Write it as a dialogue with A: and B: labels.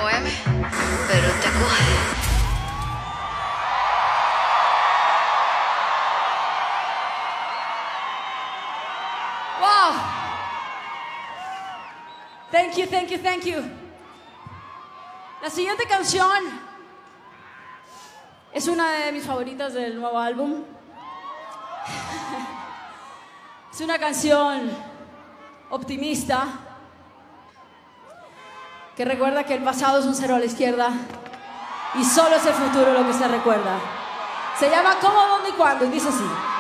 A: M, pero te coge.
B: Wow. Thank you, thank you, thank you. La siguiente canción es una de mis favoritas del nuevo álbum. Es una canción optimista que recuerda que el pasado es un cero a la izquierda y solo es el futuro lo que se recuerda. Se llama ¿Cómo, dónde y cuándo? Y dice así.